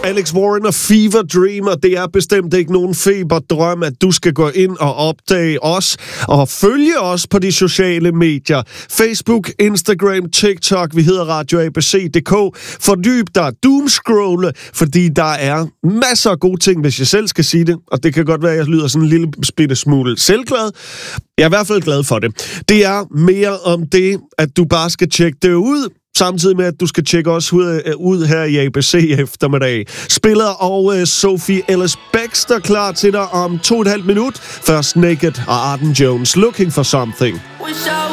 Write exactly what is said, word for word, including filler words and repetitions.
Alex Warren og Fever Dream, og det er bestemt ikke nogen feberdrøm, at du skal gå ind og opdage os og følge os på de sociale medier. Facebook, Instagram, TikTok, vi hedder Radio A B C punktum d k. Fordyb dig, doomscrolle, fordi der er masser af gode ting, hvis jeg selv skal sige det, og det kan godt være, at jeg lyder sådan en lille bitte smule selvglad. Jeg er i hvert fald glad for det. Det er mere om det, at du bare skal tjekke det ud, samtidig med, at du skal tjekke os ud, ud her i A B C eftermiddag. Spiller og uh, Sophie Ellis-Bextor klar til dig om to og et halvt minut. Først Naked og Arden Jones, Looking for Something. Wish I